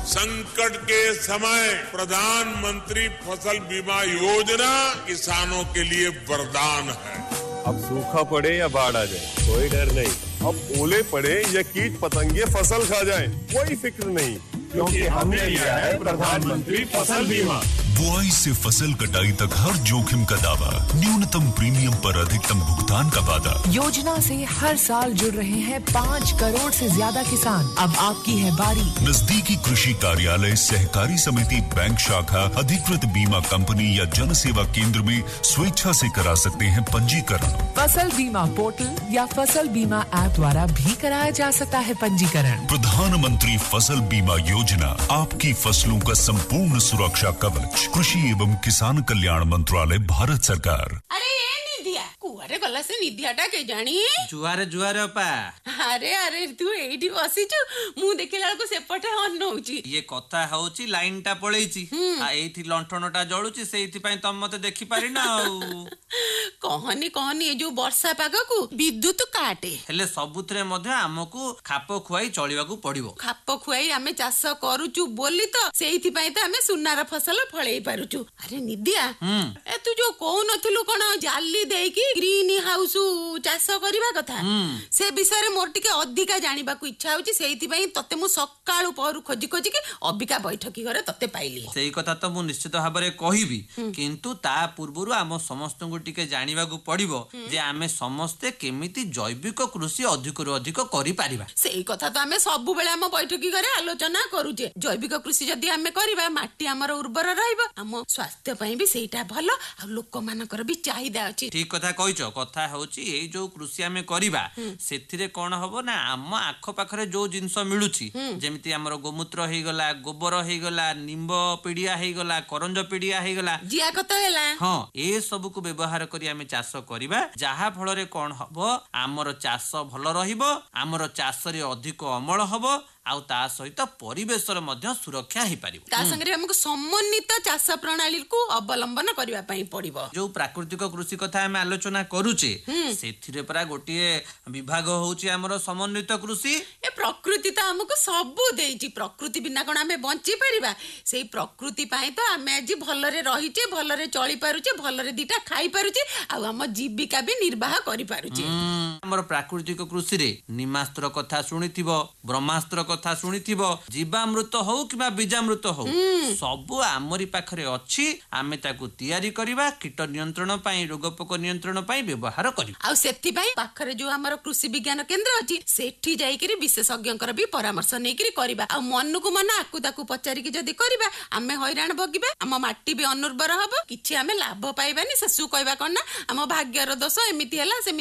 संकट के समय प्रधानमंत्री फसल बीमा योजना किसानों के लिए वरदान है। अब सूखा पड़े या बाढ़ आ जाए कोई डर नहीं, अब ओले पड़े या कीट पतंगे फसल खा जाए कोई फिक्र नहीं, क्योंकि हमने लिया है प्रधानमंत्री फसल बीमा। बुआई से फसल कटाई तक हर जोखिम का दावा, न्यूनतम प्रीमियम पर अधिकतम भुगतान का वादा। योजना से हर साल जुड़ रहे हैं 5 करोड़ से ज्यादा किसान। अब आपकी है बारी। नजदीकी कृषि कार्यालय, सहकारी समिति, बैंक शाखा, अधिकृत बीमा कंपनी या जन सेवा केंद्र में स्वेच्छा से करा सकते हैं पंजीकरण। फसल बीमा पोर्टल या फसल बीमा ऐप द्वारा भी कराया जा सकता है पंजीकरण। प्रधानमंत्री फसल बीमा योजना, आपकी फसलों का संपूर्ण सुरक्षा कवच। कृषि एवं किसान कल्याण मंत्रालय, भारत सरकार। अरे ये निधिया कुआरे गला से निधियाटा के जानी जुआरे जुआरे अपा। अरे अरे तू एठी बसिଛୁ मु देखिला बेलको सेपटे अन्न होउची। ये कथा होउची लाइन टा पळेइची आ एठी लंठनटा जळुची सेइथि पई तम मते देखि पारि ना। कहनी कहनी ए जो वर्षा पागको विद्युत काटे हेले सबुतरे मध्ये हमकु खाप खुआई चलिबाकू पड़िबो। खाप खुआई आमे चाष करूचु बोली तो सेइथि पई त आमे सुनार फसल फळेई पारुचु। अरे निधिया ए तू जो कहू नथिलु कोन जाली देकी ग्रीन हाउस चाष करबा कथा से विषय रे मोर टिके अधिका जानिबा को इच्छा होची, सेइथि पई तते मु सकाळू पहरु खोजी खोजी के अबिका बैठकी घरे तते पाइली। सेई कथा तो मु निश्चित भाबरे कहिबी, किंतु ता पूर्वरु आम समस्त को टिके जानिबा को पड़िबो जे आमे समस्ते केमिति जैविक कृषि अधिक रु अधिक करि पारिबा। सेई कथा तो आमे सब बेले हम बैठकी घरे आलोचना करूचे। जैविक कृषि जदी आमे करबा माटी हमर उर्वर रहइबो, हम स्वास्थ्य पई भी सेटा भलो आ लोक मानकर भी चाहिदा अछि। ठीक कथा कहिचो। कथा होची ए जो कृषि आमे करिबा सेथिरे कोन हबो ना आम आखो पाखरे जो जिंस मिलुची, जेमिति हमर गोमूत्र हे गला, गोबर हे गला, निंब पिडिया हे गला, करंज पिडिया हे गला, जिया कत हेला, हां ए सब को व्यवहार करी आमे चाष करिबा, जहा फल रे कोन हबो हमर चाष भलो रहिबो, हमर चाष रे अधिक अमल हबो आउ ता सहित परिवेश रे मध्य सुरक्षा हे पारिबो। ता संगे हमको समन्वित चाष प्रणाली को अवलंबन करबा पई पड़िबो। जो प्राकृतिक कृषि कथा हम आलोचना करूचे सेथिरे परा गोटिए विभाग होउची हमर समन्वित कृषि। ए प्रकृति त हमको सब देइची, प्रकृति बिना कोन हमें बंची परिबा। सेई प्रकृति पई तो हमें आज भलरे रहिचे, भलरे चली पारुचे, भलरे दीटा खाई पारुचे आ हम जीविका भी निर्वाह करि पारुचे। हमर प्राकृतिक कृषि रे निमास्त्र कथा सुनिथिबो, ब्रह्मास्त्र कथा सुनिथिबो, जीवामृत हो किबा बीजामृत हो सब आमरी पाखरे अछि। आमे ताकू तयारी करबा, कीट नियंत्रण पई, रोगपोक नियंत्रण पई व्यवहार करबा। आ सेति पई पाखरे जो हमर कृषि विज्ञान केंद्र अछि सेठी जाई करी विशेषज्ञकर भी परामर्श नै करी करबा। आ मन को मन आकु ताकू पचारी के जदी करबा आमे हैरान भगिबा, हम माटी भी अनुर्वर हबो, किछि आमे लाभ पाइबानी। ससु कहबा कोन ना हम भाग्यर दोष एमिति हला से